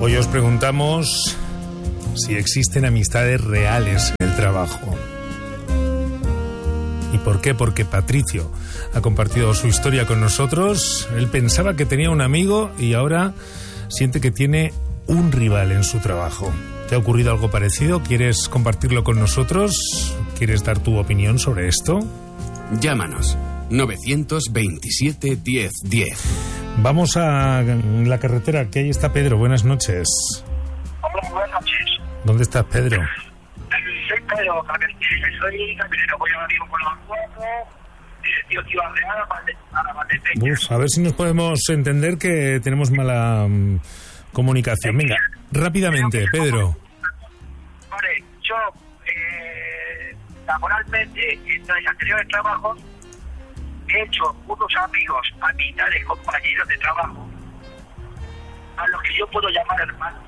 Hoy os preguntamos si existen amistades reales en el trabajo. ¿Y por qué? Porque Patricio ha compartido su historia con nosotros. Él pensaba que tenía un amigo y ahora siente que tiene un rival en su trabajo. ¿Te ha ocurrido algo parecido? ¿Quieres compartirlo con nosotros? ¿Quieres dar tu opinión sobre esto? Llámanos. 927 10 10. Vamos a la carretera, que ahí está Pedro. Buenas noches. Hola, buenas noches. ¿Dónde estás, Pedro? Soy Pedro, soy camionero, voy a vivir con los cuatro, tío a la Valdepeña. A ver si nos podemos entender, que tenemos mala comunicación. Venga, rápidamente, Pedro. Vale, yo laboralmente en los anteriores trabajos he hecho unos amigos, amistades, compañeros de trabajo a los que yo puedo llamar hermanos.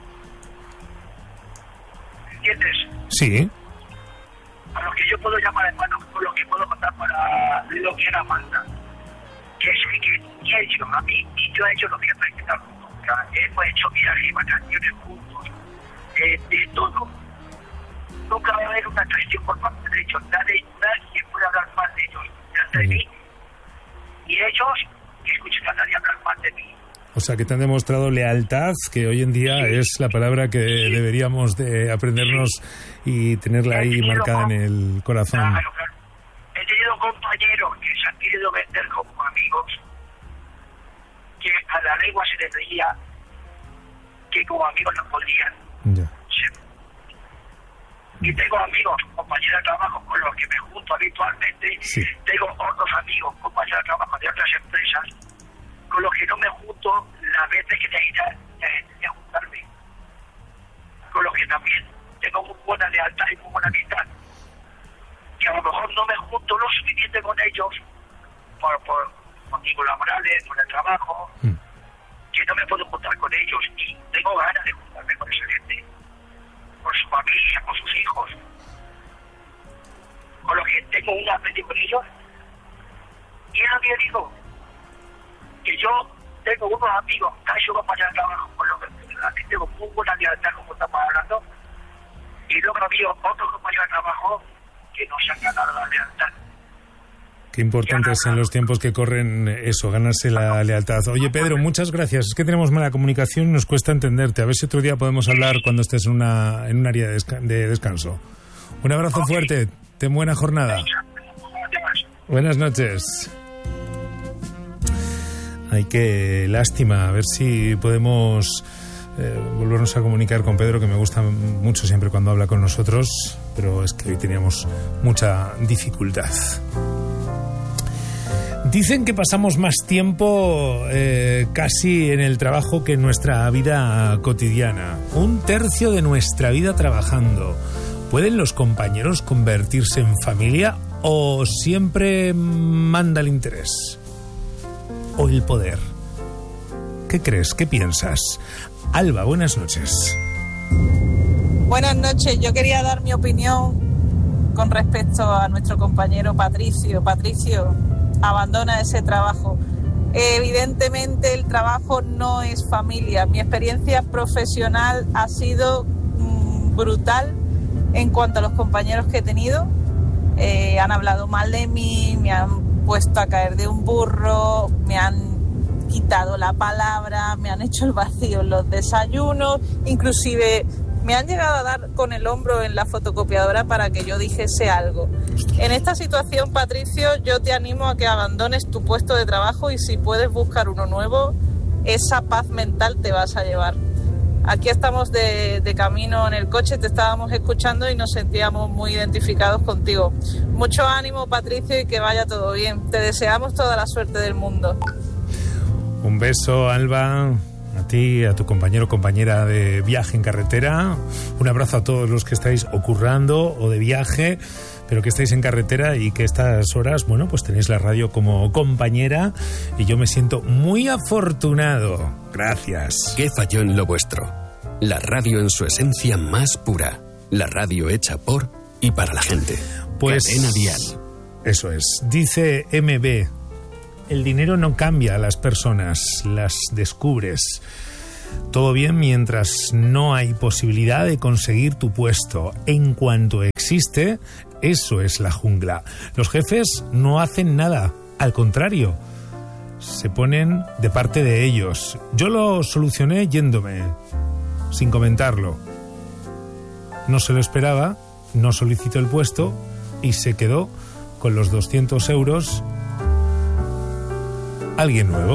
¿Entiendes? Sí. A los que yo puedo llamar hermanos, con los que puedo contar para lo que era falta. Que es que ni ellos a mí, ni yo a ellos lo voy a practicar nunca. Hemos hecho viajes y vacaciones juntos, de todo. Nunca va a haber una traición por parte de ellos. Nadie puede hablar mal de ellos, de mí. Y ellos que escuchen a nadie hablar mal de mí. O sea, que te han demostrado lealtad, que hoy en día es la palabra que deberíamos de aprendernos y tenerla ahí marcada en el corazón. Claro. He tenido compañeros que se han querido vender como amigos, que a la lengua se les veía que como amigos no podían. Ya. Y tengo amigos, compañeros de trabajo con los que me junto habitualmente. Sí. Tengo otros amigos, compañeros de trabajo de otras empresas, con los que no me junto las veces que necesitaría juntarme. Con los que también tengo muy buena lealtad y muy buena amistad. Que a lo mejor no me junto lo suficiente con ellos por motivos laborales, por el trabajo, que no me puedo juntar con ellos. Y tengo ganas de juntarme con esa gente, con su familia, con sus hijos, con los que tengo un apetito con ellos. Y es lo que yo digo, que yo tengo unos amigos, casi compañeros de trabajo, con los que tengo muy buena lealtad, como estamos hablando, y luego había otros compañeros de trabajo que no se han ganado la lealtad. Qué importante es en los tiempos que corren eso, ganarse la lealtad. Oye, Pedro, muchas gracias. Es que tenemos mala comunicación y nos cuesta entenderte. A ver si otro día podemos hablar cuando estés en un área de descanso. Un abrazo fuerte. Ten buena jornada. Buenas noches. Ay, qué lástima. A ver si podemos volvernos a comunicar con Pedro, que me gusta mucho siempre cuando habla con nosotros, pero es que hoy teníamos mucha dificultad. Dicen que pasamos más tiempo casi en el trabajo que en nuestra vida cotidiana. 1/3 de nuestra vida trabajando. ¿Pueden los compañeros convertirse en familia o siempre manda el interés? ¿O el poder? ¿Qué crees? ¿Qué piensas? Alba, buenas noches. Buenas noches. Yo quería dar mi opinión con respecto a nuestro compañero Patricio. Patricio, abandona ese trabajo. Evidentemente el trabajo no es familia. Mi experiencia profesional ha sido brutal en cuanto a los compañeros que he tenido. Han hablado mal de mí, me han puesto a caer de un burro, me han quitado la palabra, me han hecho el vacío en los desayunos, inclusive me han llegado a dar con el hombro en la fotocopiadora para que yo dijese algo. En esta situación, Patricio, yo te animo a que abandones tu puesto de trabajo y si puedes buscar uno nuevo, esa paz mental te vas a llevar. Aquí estamos de camino en el coche, te estábamos escuchando y nos sentíamos muy identificados contigo. Mucho ánimo, Patricio, y que vaya todo bien. Te deseamos toda la suerte del mundo. Un beso, Alba, a ti, a tu compañero o compañera de viaje en carretera. Un abrazo a todos los que estáis o currando o de viaje, pero que estáis en carretera y que estas horas, bueno, pues tenéis la radio como compañera y yo me siento muy afortunado. Gracias. ¿Qué falló en lo vuestro? La radio en su esencia más pura. La radio hecha por y para la gente. Pues Cadena Dial. Eso es. Dice MB, el dinero no cambia a las personas, las descubres. Todo bien mientras no hay posibilidad de conseguir tu puesto. En cuanto existe, eso es la jungla. Los jefes no hacen nada, al contrario, se ponen de parte de ellos. Yo lo solucioné yéndome, sin comentarlo. No se lo esperaba, no solicitó el puesto y se quedó con los 200 euros alguien nuevo.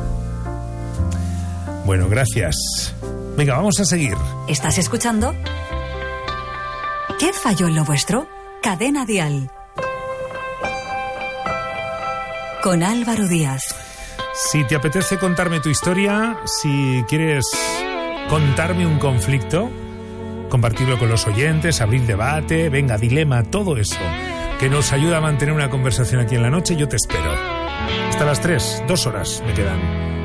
Bueno, gracias. Venga, vamos a seguir. ¿Estás escuchando? ¿Qué falló en lo vuestro? Cadena Dial. Con Álvaro Díaz. Si te apetece contarme tu historia, si quieres contarme un conflicto, compartirlo con los oyentes, abrir debate, venga, dilema, todo eso que nos ayuda a mantener una conversación aquí en la noche, yo te espero. Hasta las 3, 2 horas me quedan.